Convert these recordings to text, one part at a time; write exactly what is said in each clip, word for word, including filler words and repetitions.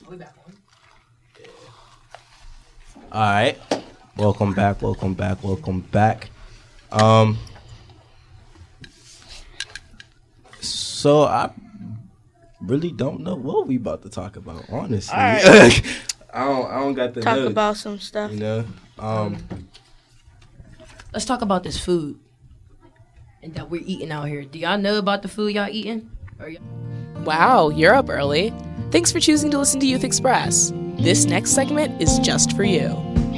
we back on. All right. Welcome back. Welcome back. Welcome back. Um. So I really don't know what we about to talk about. Honestly, All right. I don't. I don't got the Talk notes, about some stuff. You know. Um. Let's talk about this food and that we're eating out here. Do y'all know about the food y'all eating? Or y'all- Wow, you're up early. Thanks for choosing to listen to Youth Express. This next segment is just for you.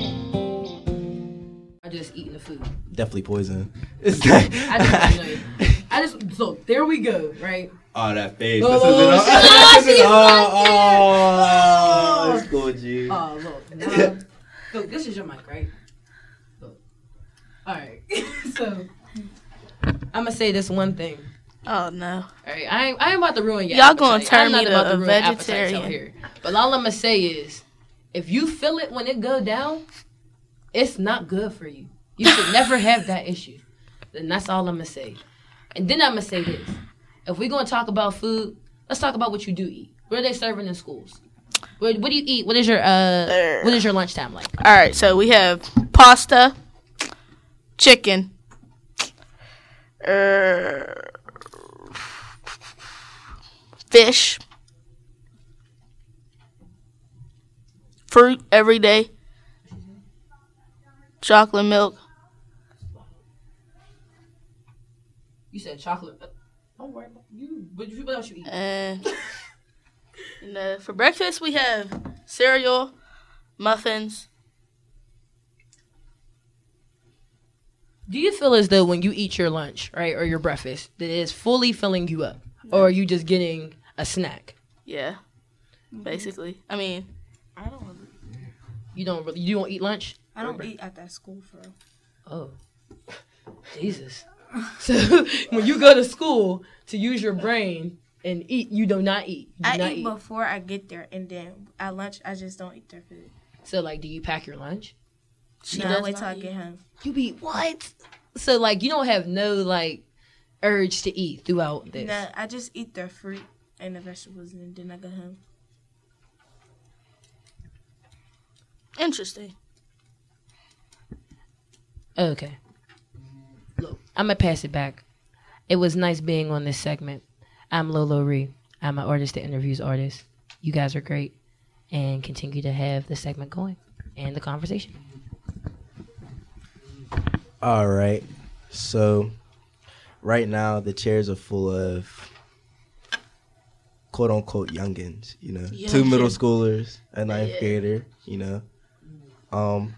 I just eating the food. Definitely poison. It's like, I just know. I just so there we go, right? oh, that face. Oh, This is it. oh, This is she's it. Oh, oh, it's cool, G. Oh, look. Now, look, this is your mic, right? Look. All right. So, I'm going to say this one thing. Oh, no. All right. I ain't, I ain't about to ruin your Y'all gonna appetite. turn I'm not me about to to a ruin appetites vegetarian. out here. But all I'm going to say is, if you feel it when it go down, it's not good for you. You should never have that issue. Then that's all I'm going to say. And then I'm going to say this. If we're going to talk about food, let's talk about what you do eat. What are they serving in schools? What, what do you eat? What is your uh? What is your lunchtime like? All right, so we have pasta, chicken, uh, fish, fruit every day, chocolate milk. You said chocolate. Don't worry about you. What, what else you eat? And you know, for breakfast, we have cereal, muffins. Do you feel as though when you eat your lunch, right, or your breakfast, that it's fully filling you up, or are you just getting a snack? Yeah, basically. I mean, I don't really, You don't really, you don't eat lunch. I don't eat at that school for real. Oh, Jesus. So when you go to school to use your brain and eat, you do not eat. You do I not eat eat. before I get there, and then at lunch I just don't eat their food. So like, do you pack your lunch? she no, does I wait not till I eat. get home. You eat what? So like, you don't have no like urge to eat throughout this. No, I just eat their fruit and the vegetables, and then I go home. Interesting. Okay. Look, I'm going to pass it back. It was nice being on this segment. I'm Lolo Ree. I'm an artist that interviews artists. You guys are great. And continue to have the segment going and the conversation. All right. So, right now, the chairs are full of quote unquote youngins, you know, two middle schoolers, a ninth Yeah. grader, you know. Um,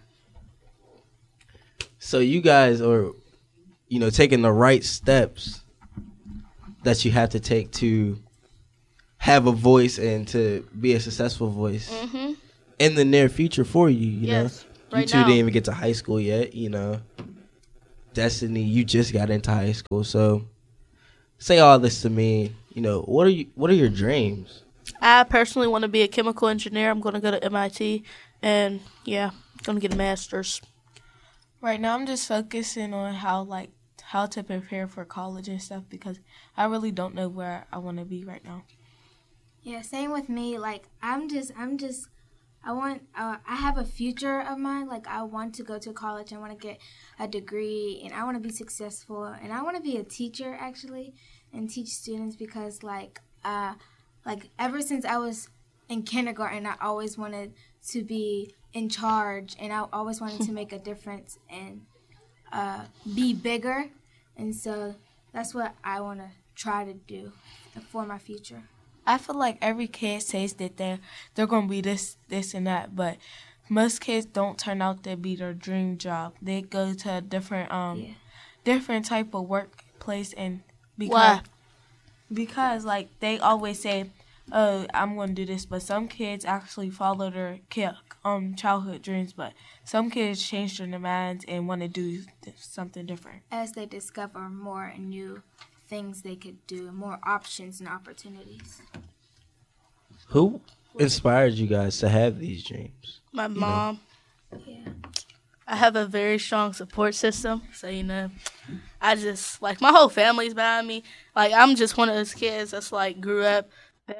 so you guys are, you know, taking the right steps that you have to take to have a voice and to be a successful voice Mm-hmm. in the near future for you, you Yes, know. right you two now. didn't even get to high school yet, you know. Destiny, you just got into high school, so say all this to me, you know, what are you what are your dreams? I personally want to be a chemical engineer. I'm going to go to M I T, and yeah, going to get a master's. Right now, I'm just focusing on how like how to prepare for college and stuff because I really don't know where I want to be right now. Yeah, same with me. Like, I'm just, I'm just, I want, uh, I have a future of mine. Like, I want to go to college. I want to get a degree, and I want to be successful. And I want to be a teacher, actually, and teach students because, like, uh, like ever since I was in kindergarten, I always wanted to be in charge, and I always wanted to make a difference and uh, be bigger. And so that's what I want to try to do for my future. I feel like every kid says that they're they're gonna be this this and that, but most kids don't turn out to be their dream job. They go to a different um Yeah. different type of workplace, and because Why? because like they always say, oh, I'm gonna do this, but some kids actually follow their ki- um childhood dreams, but some kids change their minds and want to do th- something different. As they discover more and new things they could do, more options and opportunities. Who inspired you guys to have these dreams? My mom. Yeah. I have a very strong support system, so you know, I just like my whole family's behind me. Like I'm just one of those kids that's like grew up. Family always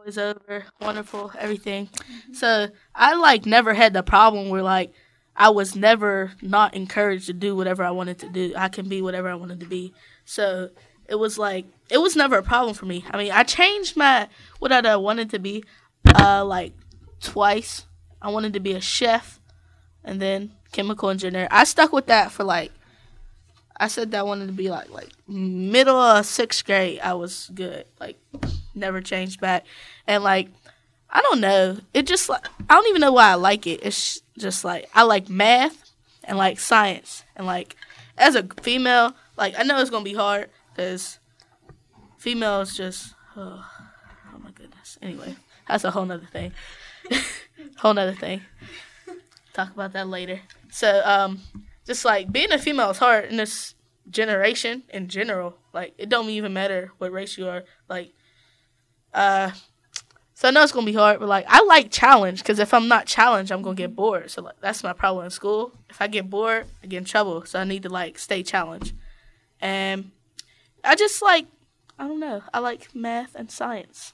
always over, wonderful, everything. So I like never had the problem where like I was never not encouraged to do whatever I wanted to do. I can be whatever I wanted to be. So it was like it was never a problem for me. I mean, I changed my what I wanted to be, uh, like twice. I wanted to be a chef, and then chemical engineer. I stuck with that for like. I said that I wanted to be like like middle of sixth grade. I was good. Like never changed back, and like I don't know. It just like I don't even know why I like it. It's just like I like math and like science, and like as a female, like I know it's gonna be hard because females just oh, oh my goodness. Anyway, that's a whole nother thing. whole nother thing. Talk about that later. So um. Just, like, being a female is hard in this generation in general. Like, it don't even matter what race you are. Like, uh, so I know it's going to be hard, but, like, I like challenge because if I'm not challenged, I'm going to get bored. So, like, that's my problem in school. If I get bored, I get in trouble. So I need to, like, stay challenged. And I just, like, I don't know. I like math and science.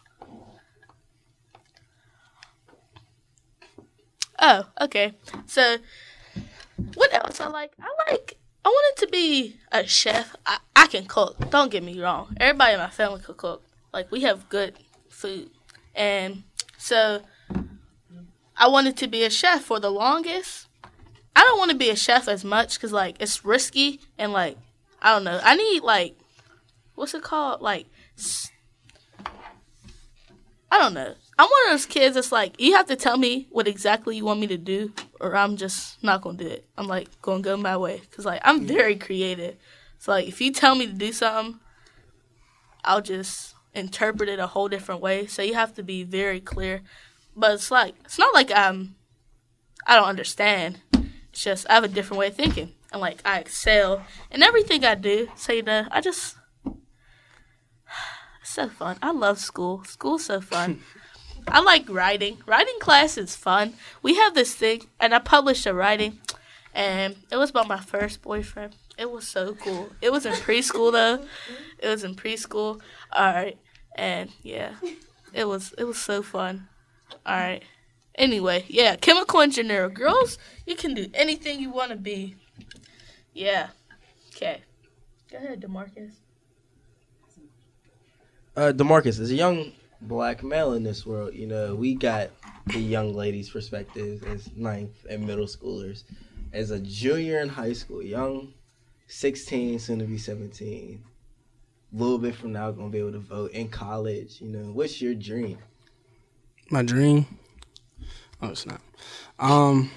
Oh, okay. So... what else I like? I like, I wanted to be a chef. I, I can cook. Don't get me wrong. Everybody in my family can cook. Like, we have good food. And so, I wanted to be a chef for the longest. I don't want to be a chef as much because, like, it's risky. And, like, I don't know. I need, like, what's it called? Like, I don't know. I'm one of those kids that's like, you have to tell me what exactly you want me to do, or I'm just not going to do it. I'm, like, going to go my way. Because, like, I'm very creative. So, like, if you tell me to do something, I'll just interpret it a whole different way. So you have to be very clear. But it's, like, it's not like I'm, I don't understand. It's just I have a different way of thinking. And, like, I excel in everything I do. So, you know, I just, it's so fun. I love school. School's so fun. I like writing. Writing class is fun. We have this thing, and I published a writing, and it was about my first boyfriend. It was so cool. It was in preschool, though. It was in preschool. All right. And, yeah, it was it was so fun. All right. Anyway, yeah, chemical engineer. Girls, you can do anything you want to be. Yeah. Okay. Go ahead, DeMarcus. Uh, DeMarcus, as a young black male in this world, you know, we got the young ladies' perspective as ninth and middle schoolers. As a junior in high school, young, sixteen, soon to be seventeen, a little bit from now, going to be able to vote in college. You know, what's your dream? My dream? Oh, it's not. Um,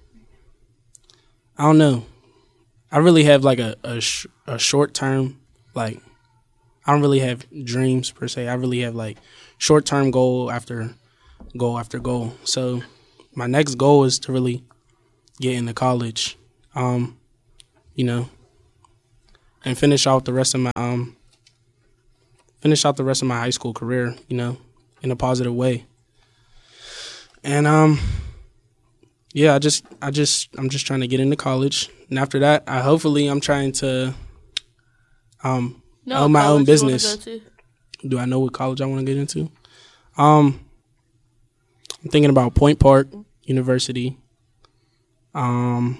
I don't know. I really have like a, a, sh- a short term, like, I don't really have dreams per se. I really have like short term goal after goal after goal. So my next goal is to really get into college, um, you know, and finish out the rest of my um finish out the rest of my high school career, you know, in a positive way. And um, yeah, I just I just I'm just trying to get into college, and after that, I hopefully I'm trying to um. No, own my own business. To? Do I know what college I want to get into? Um, I'm thinking about Point Park University. Um,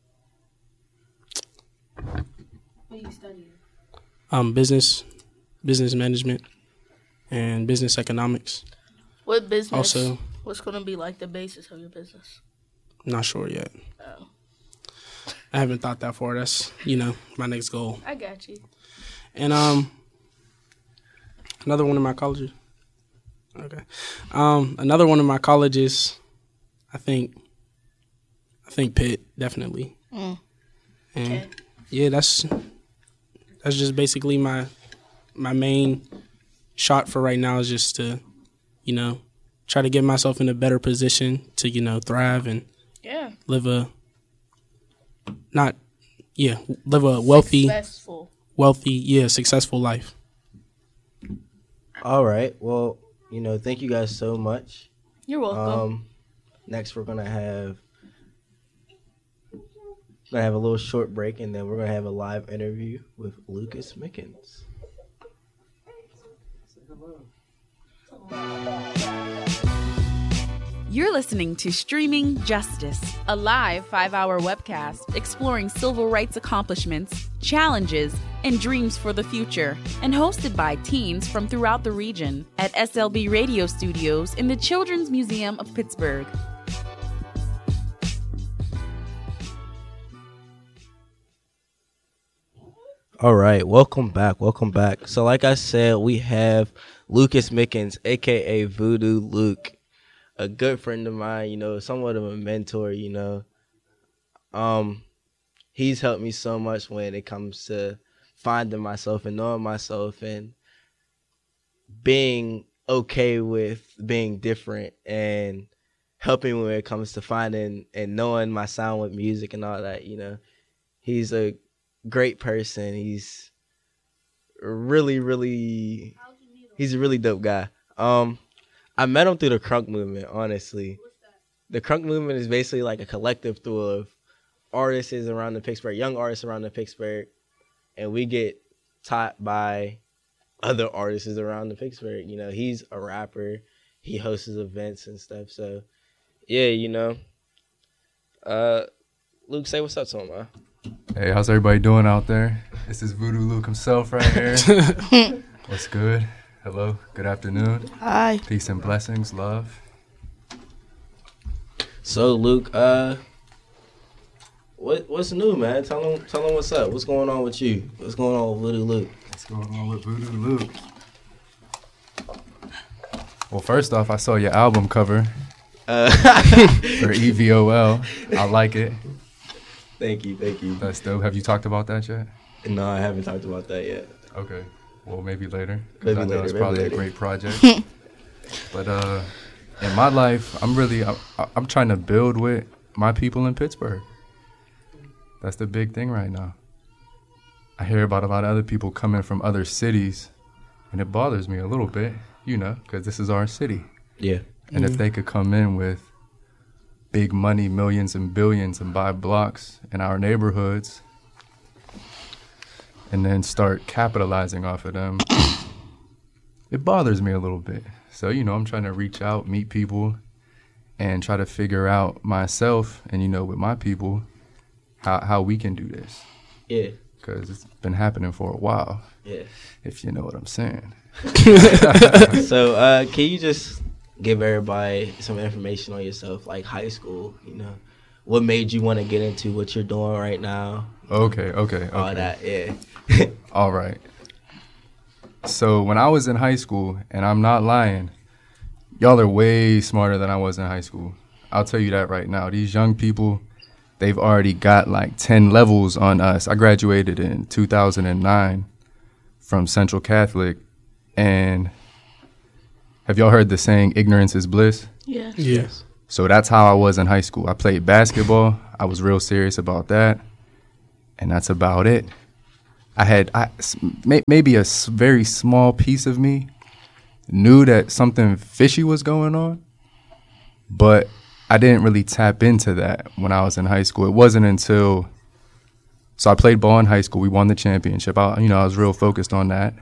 What are you studying? Um, business, business management, and business economics. What business? Also, what's going to be like the basis of your business? Not sure yet. Oh. I haven't thought that far. That's, you know, my next goal. I got you. And um, another one of my colleges. Okay. Um, another one of my colleges. I think. I think Pitt, definitely. Mm. And Okay. yeah, that's that's just basically my my main shot for right now is just to, you know, try to get myself in a better position to, you know, thrive and Yeah. live a not yeah live a wealthy. Successful. Wealthy, yeah, successful life. All right. Well, you know, thank you guys so much. You're welcome. Um, next, we're gonna have gonna have a little short break, and then we're gonna have a live interview with Lucas Mickens. You're listening to Streaming Justice, a live five-hour webcast exploring civil rights accomplishments, challenges, and dreams for the future, and hosted by teens from throughout the region at S L B Radio Studios in the Children's Museum of Pittsburgh. All right, welcome back. Welcome back. So, like I said, we have Lucas Mickens, aka Voodoo Luke, a good friend of mine. You know, somewhat of a mentor. You know, um, he's helped me so much when it comes to finding myself and knowing myself and being okay with being different and helping me when it comes to finding and knowing my sound with music and all that. You know, he's a great person. He's really, really, he's a really dope guy. Um, I met him through the Crunk Movement, honestly. The Crunk Movement is basically like a collective through of artists around the Pittsburgh, young artists around the Pittsburgh, and we get taught by other artists around the Pittsburgh. You know, he's a rapper. He hosts events and stuff. So, yeah, you know. Uh, Luke, say what's up to him, man. Hey, how's everybody doing out there? This is Voodoo Luke himself right here. What's good? Hello, good afternoon. Hi. Peace and blessings, love. So, Luke, uh, what what's new, man? Tell him, tell him what's up. What's going on with you? What's going on with Voodoo Luke? What's going on with Voodoo Luke? Well, first off, I saw your album cover uh. for E V O L. I like it. Thank you, thank you. That's dope. Have you talked about that yet? No, I haven't talked about that yet. Okay. Well, maybe later. Maybe I know later, it's maybe probably later. a great project. But uh, in my life, I'm really, I, I'm trying to build with my people in Pittsburgh. That's the big thing right now. I hear about a lot of other people coming from other cities, and it bothers me a little bit, you know, because this is our city. Yeah. And Mm-hmm. if they could come in with big money, millions and billions, and buy blocks in our neighborhoods and then start capitalizing off of them, it bothers me a little bit. So, you know, I'm trying to reach out, meet people, and try to figure out myself and, you know, with my people, how, how we can do this. Yeah. Because it's been happening for a while. Yeah. If you know what I'm saying. So, uh, can you just give everybody some information on yourself, like high school, you know? What made you want to get into what you're doing right now? Okay, okay, okay. All that, yeah. All right. So when I was in high school, and I'm not lying, y'all are way smarter than I was in high school. I'll tell you that right now. These young people, they've already got like ten levels on us. I graduated in two thousand nine from Central Catholic, and have y'all heard the saying, ignorance is bliss? Yes. Yes. So that's how I was in high school. I played basketball. I was real serious about that. And that's about it. I had I, may, maybe a s- very small piece of me knew that something fishy was going on, but I didn't really tap into that when I was in high school. It wasn't until, so I played ball in high school. We won the championship. I, you know, I was real focused on that.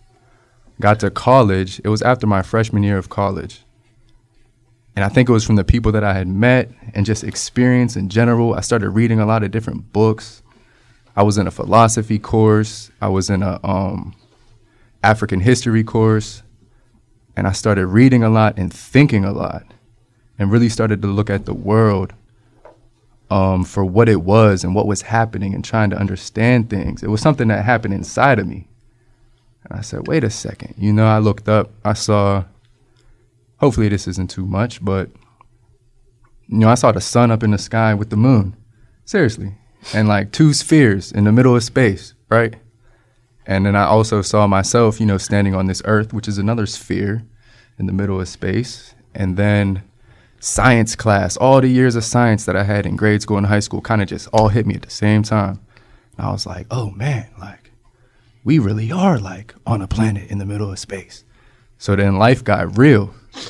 Got to college. It was after my freshman year of college. And I think it was from the people that I had met and just experience in general. I started reading a lot of different books. I was in a philosophy course. I was in a um, African history course. And I started reading a lot and thinking a lot and really started to look at the world um, for what it was and what was happening and trying to understand things. It was something that happened inside of me. And I said, wait a second. You know, I looked up, I saw, hopefully this isn't too much, but, you know, I saw the sun up in the sky with the moon. Seriously. And like two spheres in the middle of space, right? And then I also saw myself, you know, standing on this earth, which is another sphere in the middle of space. And then science class, all the years of science that I had in grade school and high school kind of just all hit me at the same time. And I was like, oh man, like we really are like on a planet in the middle of space. So then life got real.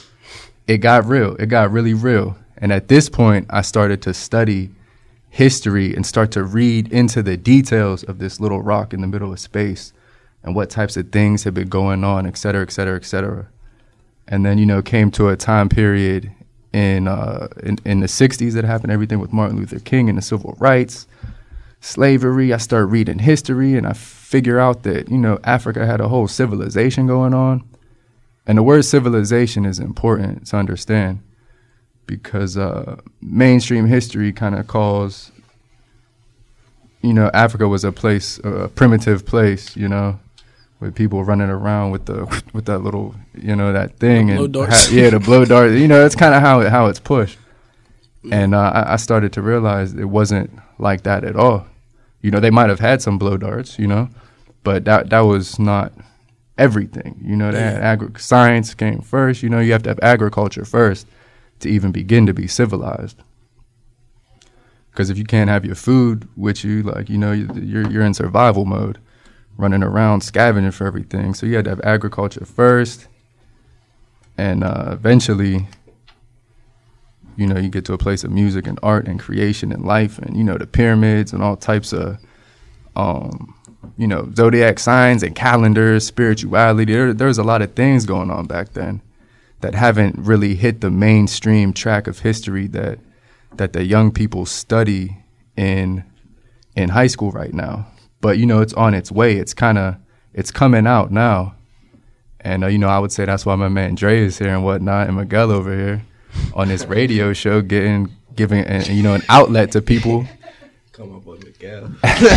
It got real. It got really real. And at this point, I started to study history and start to read into the details of this little rock in the middle of space and what types of things have been going on, et cetera, et cetera, et cetera. And then, you know, came to a time period in, uh, in, in the sixties that happened, everything with Martin Luther King and the civil rights, slavery. I start reading history and I figure out that, you know, Africa had a whole civilization going on. And the word civilization is important to understand because uh, mainstream history kind of calls, you know, Africa was a place, a primitive place, you know, with people running around with the with that little, you know, that thing. The blow and darts. ha- yeah, the blow dart. You know, that's kind of how it, how it's pushed. And uh, I, I started to realize it wasn't like that at all. You know, they might have had some blow darts, you know, but that that was not everything. You know, they had agri- science came first. You know, you have to have agriculture first to even begin to be civilized. Because if you can't have your food with you, like, you know, you're you're in survival mode, running around scavenging for everything. So you had to have agriculture first, and uh, eventually, you know, you get to a place of music and art and creation and life, and, you know, the pyramids and all types of, um, you know, zodiac signs and calendars, spirituality. There, there's a lot of things going on back then that haven't really hit the mainstream track of history that that the young people study in in high school right now. But, you know, it's on its way. It's kind of, it's coming out now. And, uh, you know, I would say that's why my man Dre is here and whatnot, and Miguel over here on this radio show getting, giving, uh, you know, an outlet to people. Come up with Miguel.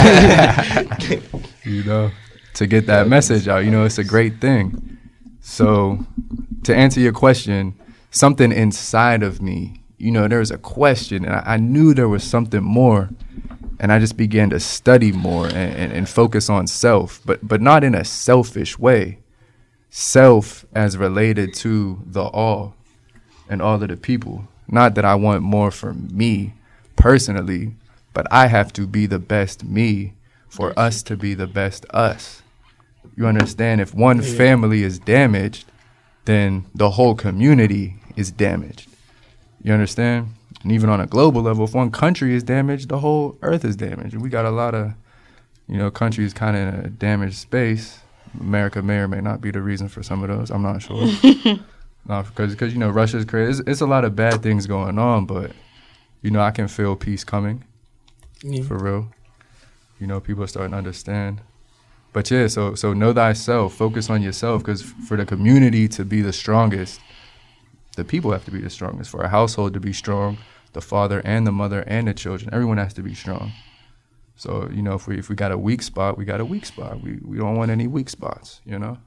You know, to get that message out. You know, it's a great thing. So to answer your question, something inside of me, you know, there was a question, and I, I knew there was something more. And I just began to study more and, and, and focus on self, but but not in a selfish way. Self as related to the all and all of the people. Not that I want more for me personally, but I have to be the best me for us to be the best us. You understand? If one Yeah. family is damaged, then the whole community is damaged. You understand? And even on a global level, if one country is damaged, the whole earth is damaged. And we got a lot of, you know, countries kind of in a damaged space. America may or may not be the reason for some of those. I'm not sure. No, because, because you know, Russia's crazy. It's, it's a lot of bad things going on, but, you know, I can feel peace coming. Yeah. For real. You know, people are starting to understand. But, yeah, so so know thyself. Focus on yourself, because for the community to be the strongest, the people have to be the strongest. For a household to be strong, the father and the mother and the children, everyone has to be strong. So, you know, if we if we got a weak spot, we got a weak spot. We we don't want any weak spots, you know?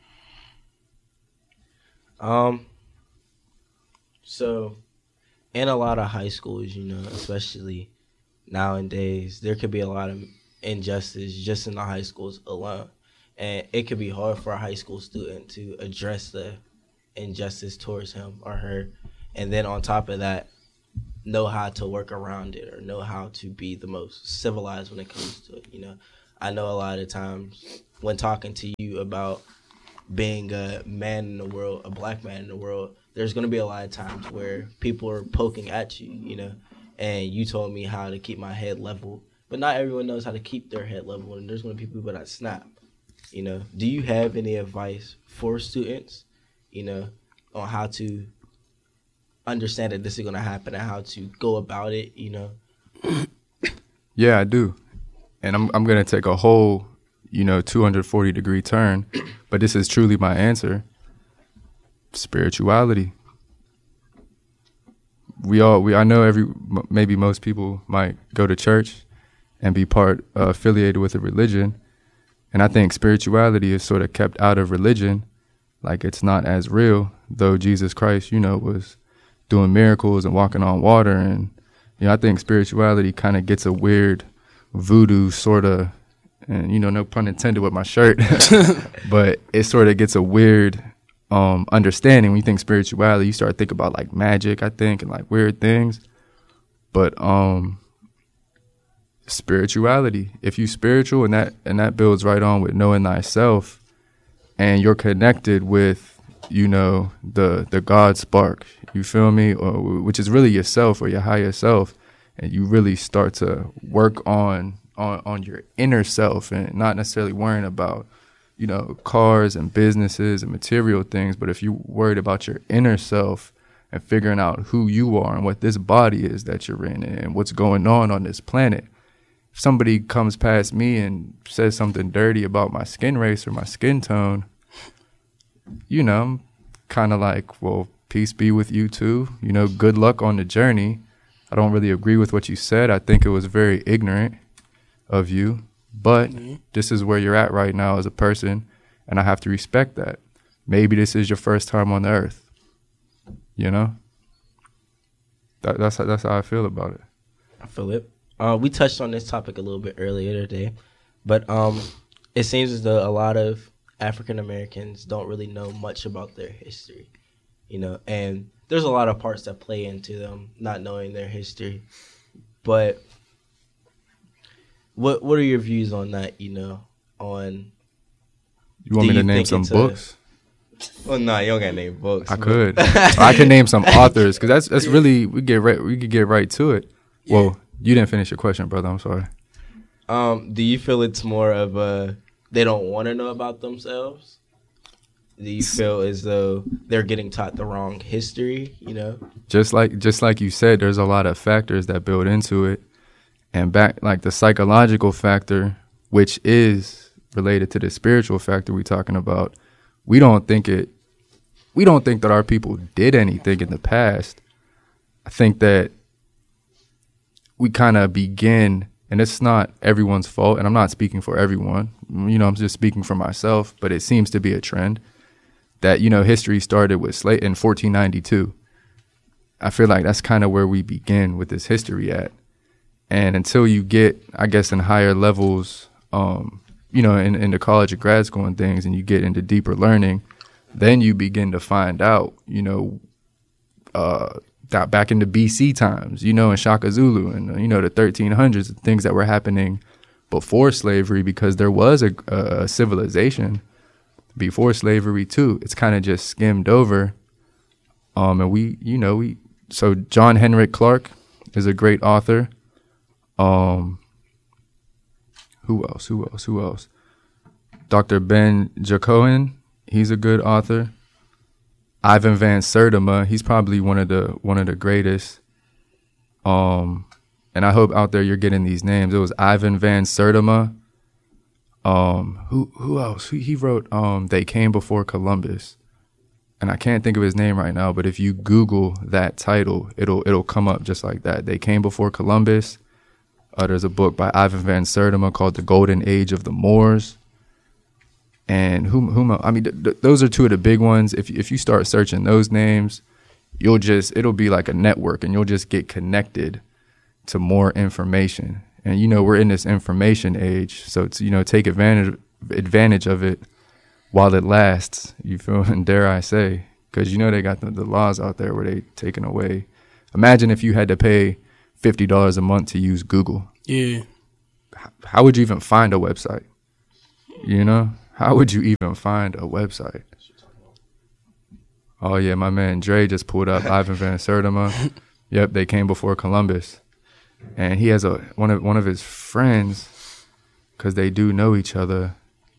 Um. So, in a lot of high schools, you know, especially nowadays, there could be a lot of injustice just in the high schools alone. And it could be hard for a high school student to address the injustice towards him or her. And then on top of that, know how to work around it or know how to be the most civilized when it comes to it. You know, I know a lot of times when talking to you about being a man in the world, a black man in the world, there's going to be a lot of times where people are poking at you, you know, and you told me how to keep my head level, but not everyone knows how to keep their head level, and there's going to be people that snap, you know. Do you have any advice for students, you know, on how to understand that this is going to happen and how to go about it, you know? Yeah, I do. And I'm I'm going to take a whole, you know, two hundred forty degree turn, but this is truly my answer. Spirituality. We all, we I know every, m- maybe most people might go to church and be part, uh, affiliated with a religion. And I think spirituality is sort of kept out of religion, like it's not as real, though Jesus Christ, you know, was doing miracles and walking on water. And, you know, I think spirituality kind of gets a weird voodoo sort of, and, you know, no pun intended with my shirt, but it sort of gets a weird um, understanding. When you think spirituality, you start thinking about like magic, I think, and like weird things. But um, spirituality, if you spiritual, and that and that builds right on with knowing thyself, and you're connected with, you know, the the God spark, you feel me, or which is really yourself or your higher self, and you really start to work on on on your inner self and not necessarily worrying about you know, cars and businesses and material things. But if you're worried about your inner self and figuring out who you are and what this body is that you're in and what's going on on this planet, if somebody comes past me and says something dirty about my skin race or my skin tone, you know, I'm kind of like, well, peace be with you too. You know, good luck on the journey. I don't really agree with what you said. I think it was very ignorant of you, but mm-hmm. this is where you're at right now as a person, and I have to respect that. Maybe this is your first time on the earth, you know? That, that's, that's how I feel about it. I feel it. Uh, we touched on this topic a little bit earlier today, but um, it seems as though a lot of African Americans don't really know much about their history, you know, and there's a lot of parts that play into them not knowing their history. But what what are your views on that, you know, on... You want me to name some books? Well, no, nah, you don't got to name books. I could. I can name some authors, because that's that's really, we get right, we could get right to it. Yeah. Well, you didn't finish your question, brother. I'm sorry. Um, do you feel it's more of a, they don't want to know about themselves? Do you feel as though they're getting taught the wrong history, you know? Just like just like you said, there's a lot of factors that build into it. And back, like the psychological factor, which is related to the spiritual factor we're talking about, we don't think it, we don't think that our people did anything in the past. I think that we kind of begin, and it's not everyone's fault, and I'm not speaking for everyone. You know, I'm just speaking for myself, but it seems to be a trend that, you know, history started with slave in fourteen ninety-two. I feel like that's kind of where we begin with this history at. And until you get, I guess, in higher levels, um, you know, in, in the college or grad school and things, and you get into deeper learning, then you begin to find out, you know, uh, that back into B C times, you know, in Shaka Zulu and, you know, the thirteen hundreds, things that were happening before slavery, because there was a, a civilization before slavery too. It's kind of just skimmed over. Um, and we, you know, we, so John Henrik Clarke is a great author. Um, who else? Who else? Who else? Doctor Ben Jacoin, he's a good author. Ivan Van Sertima, he's probably one of the one of the greatest. Um, and I hope out there you're getting these names. It was Ivan Van Sertima. Um, who who else? He, he wrote um, They Came Before Columbus, and I can't think of his name right now. But if you Google that title, it'll it'll come up just like that. They Came Before Columbus. Uh, there's a book by Ivan Van Sertima called The Golden Age of the Moors. And whom whom I mean, th- th- those are two of the big ones. If if you start searching those names, you'll just it'll be like a network, and you'll just get connected to more information. And you know, we're in this information age, so it's, you know, take advantage advantage of it while it lasts. You feel? And dare I say, because you know they got the, the laws out there where they taking away. Imagine if you had to pay fifty dollars a month to use Google. Yeah. H- how would you even find a website? You know. How would you even find a website? Oh, yeah, my man Dre just pulled up Ivan Van Sertima. Yep, They Came Before Columbus. And he has a one of one of his friends, because they do know each other.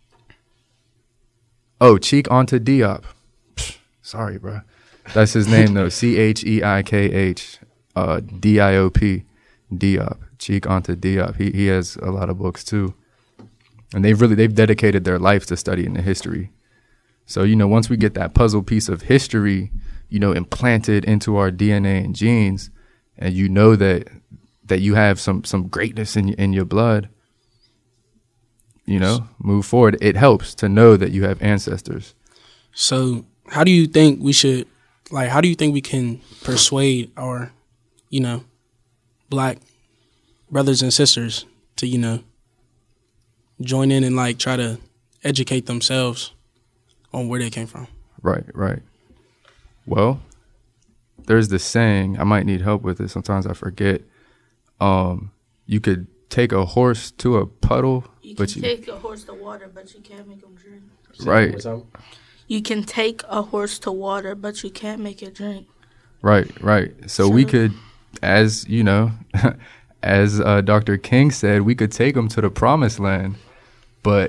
Oh, Cheikh Anta Diop. Psh, sorry, bro. That's his name, though. C H E I K H uh, D I O P. Diop. Cheikh Anta Diop. He, he has a lot of books, too. And they've really, they've dedicated their life to studying the history. So, you know, once we get that puzzle piece of history, you know, implanted into our D N A and genes, and you know that that you have some, some greatness in, in your blood, you know, move forward. It helps to know that you have ancestors. So how do you think we should, like, how do you think we can persuade our, you know, black brothers and sisters to, you know, join in and like try to educate themselves on where they came from? Right, right. Well, there's this saying, I might need help with it. Sometimes I forget. Um, you could take a horse to a puddle, You but can you take a horse to water, but you can't make him drink. right, You can take a horse to water, but you can't make it drink. right, right. So we could, as you know, as uh, Doctor King said, we could take them to the promised land, but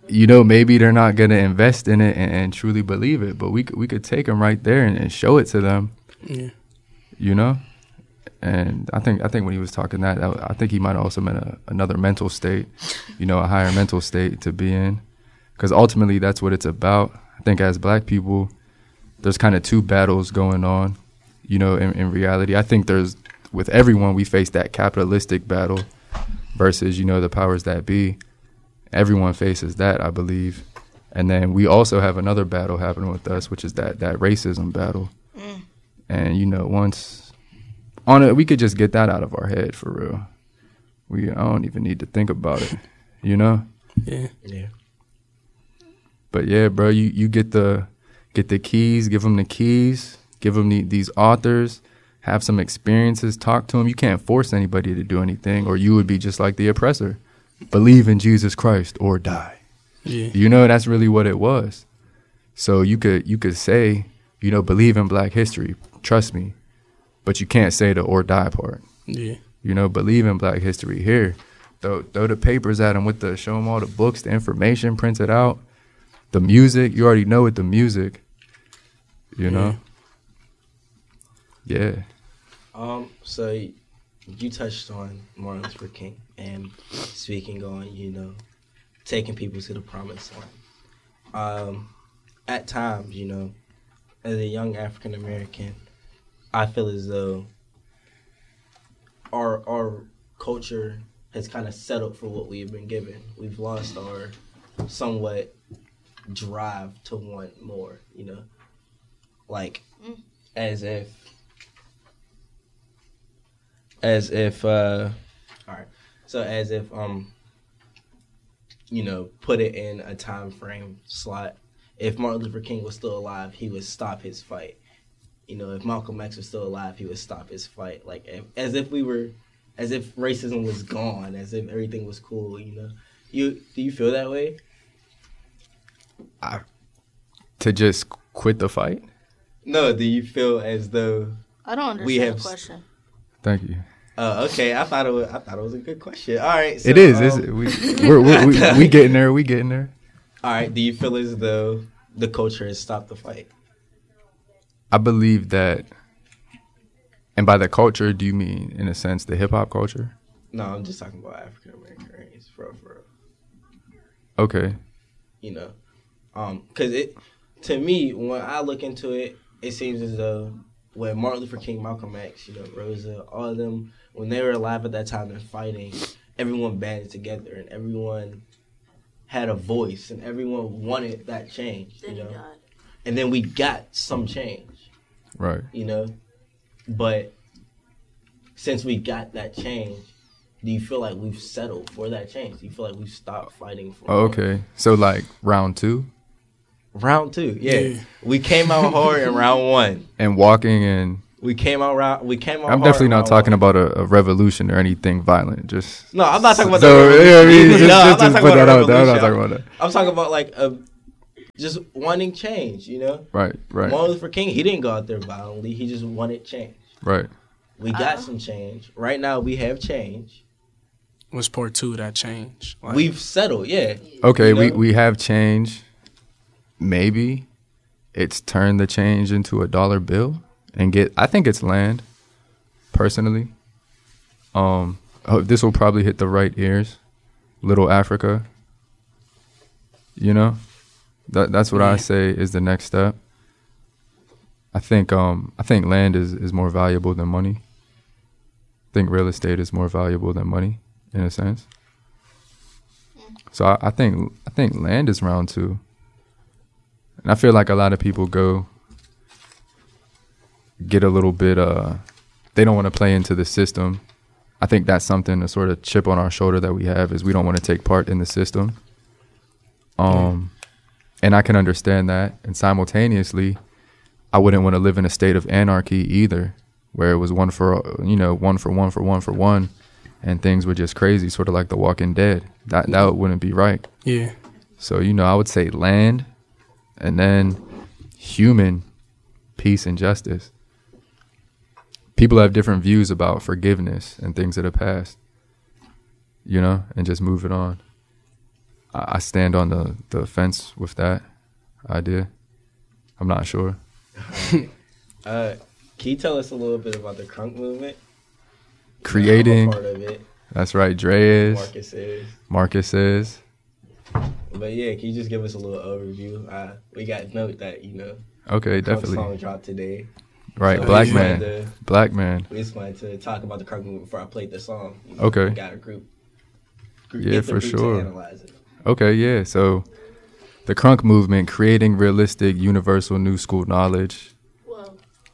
you know, maybe they're not going to invest in it and, and truly believe it, but we could, we could take them right there and, and show it to them, Yeah. you know? And I think I think when he was talking that, I think he might have also meant a, another mental state, you know, a higher mental state to be in. Because ultimately, that's what it's about. I think as black people, there's kind of two battles going on, you know, in, in reality. I think there's, with everyone, we face that capitalistic battle versus, you know, the powers that be. Everyone faces that, I believe. And then we also have another battle happening with us, which is that, that racism battle. Mm. And, you know, once... On it, we could just get that out of our head for real. We I don't even need to think about it, you know. Yeah, yeah. But yeah, bro, you, you get the get the keys, give them the keys, give them the, these authors, have some experiences, talk to them. You can't force anybody to do anything, or you would be just like the oppressor. Believe in Jesus Christ or die. Yeah. You know, that's really what it was. So you could you could say, you know, believe in Black history. Trust me. But you can't say the or die part. Yeah. You know, believe in Black history here. Throw, throw the papers at them with the, show them all the books, the information printed out, the music. You already know it, the music. You know? Yeah. Um. So you touched on Martin Luther King and speaking on, you know, taking people to the promised land. Um, at times, you know, as a young African American, I feel as though our our culture has kind of settled for what we've been given. We've lost our somewhat drive to want more, you know? Like, mm. as if, as if, uh, all right, so as if, um, you know, put it in a time frame slot. If Martin Luther King was still alive, he would stop his fight. You know, if Malcolm X was still alive, he would stop his fight. Like, if, as if we were, as if racism was gone, as if everything was cool, you know? You do you feel that way? I, to just quit the fight? No, do you feel as though I don't understand we have the question. Thank you. Oh, uh, okay. I thought it was. I thought it was a good question. All right. So, it is. Um, is it? We, we're, we're, we we getting there. We getting there. All right. Do you feel as though the culture has stopped the fight? I believe that, and by the culture, do you mean, in a sense, the hip hop culture? No, I'm just talking about African American race, for real, for real. Okay. You know, um, because it, to me, when I look into it, it seems as though when Martin Luther King, Malcolm X, you know, Rosa, all of them, when they were alive at that time and fighting, everyone banded together and everyone had a voice and everyone wanted that change, you know. And then we got some change. Right. You know? But since we got that change, do you feel like we've settled for that change? Do you feel like we've stopped fighting for it? Oh, okay. So, like, round two? Round two, yeah. yeah. We came out hard in round one. And walking and... We came out round. We came out I'm hard definitely not talking one. about a, a revolution or anything violent. Just... No, I'm not talking about so, the yeah, I mean, just, no, just, I'm just not put talking that about out there. I'm not talking about that. I'm talking about, like, a... just wanting change, you know? Right, right. Martin Luther King, he didn't go out there violently. He just wanted change. Right. We got uh, some change. Right now, we have change. Was part two that change? Like, we've settled, yeah. Okay, you know? we, we have change. Maybe it's turned the change into a dollar bill and get, I think it's land, personally. Um, oh, this will probably hit the right ears. Little Africa. You know? That that's what yeah. I say is the next step. I think um I think land is, is more valuable than money. I think real estate is more valuable than money, in a sense. So I, I think I think land is round two. And I feel like a lot of people go get a little bit uh they don't want to play into the system. I think that's something, a sort of chip on our shoulder that we have, is we don't want to take part in the system. Um yeah. And I can understand that. And simultaneously, I wouldn't want to live in a state of anarchy either, where it was one for, you know, one for one for one for one, and things were just crazy, sort of like The Walking Dead. That that wouldn't be right. Yeah. So, you know, I would say land, and then human peace and justice. People have different views about forgiveness and things of the past, you know, and just move it on. I, I stand on the, the fence with that idea. I'm not sure. uh, can you tell us a little bit about the crunk movement? Creating. I'm a part of it. That's right. Dre is. Marcus is. Marcus is. But yeah, can you just give us a little overview? Uh, we got note that, you know. Okay, Crunk definitely. song dropped today. Right, So Black we Man. wanted to- Black Man. We just wanted to talk about the crunk movement before I played the song. You know, Okay. We got a group. group Yeah, get the for group to sure. analyze it. Okay, yeah. So, the crunk movement, creating realistic, universal new school knowledge. Whoa.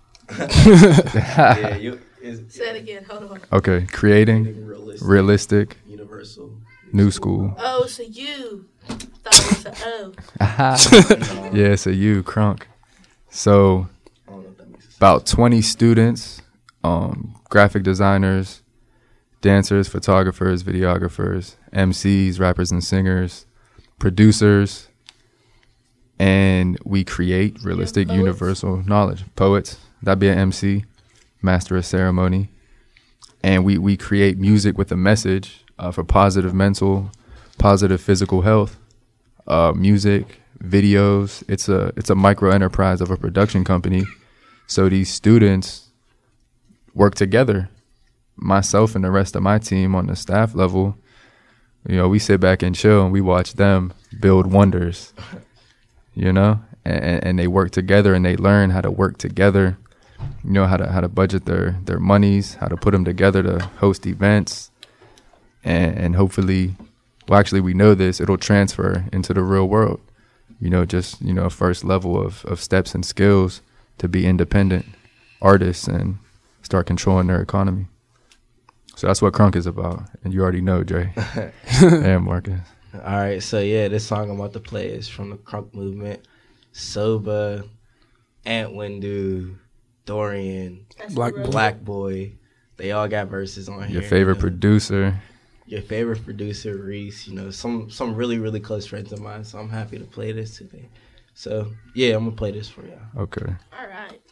yeah, you. Is, Say it again. Hold on. Okay, creating realistic, realistic, universal, new school. Oh, it's a U. Thought it was a O. Yeah, it's a U, crunk. So, I don't know if that makes sense. about twenty students, um, graphic designers, dancers, photographers, videographers, M Cs, rappers and singers, producers, and we create realistic, poets? universal knowledge. Poets, that'd be an M C, master of ceremony. And we, we create music with a message uh, for positive mental, positive physical health, uh, music, videos. It's a it's a micro enterprise of a production company. So these students work together. Myself and the rest of my team on the staff level, you know, we sit back and chill and we watch them build wonders, you know, and, and they work together and they learn how to work together, you know, how to how to budget their, their monies, how to put them together to host events. And, and hopefully, well, actually, we know this, it'll transfer into the real world, you know, just, you know, first level of, of steps and skills to be independent artists and start controlling their economy. So that's what crunk is about, and you already know, Jay and Marcus. All right, so yeah, this song I'm about to play is from the crunk movement. Soba, Ant Windu, Dorian, Black Black Boy, they all got verses on here. Your favorite you know. producer. Your favorite producer, Reese. You know, some some really really close friends of mine. So I'm happy to play this today. So yeah, I'm gonna play this for y'all. Okay. All right.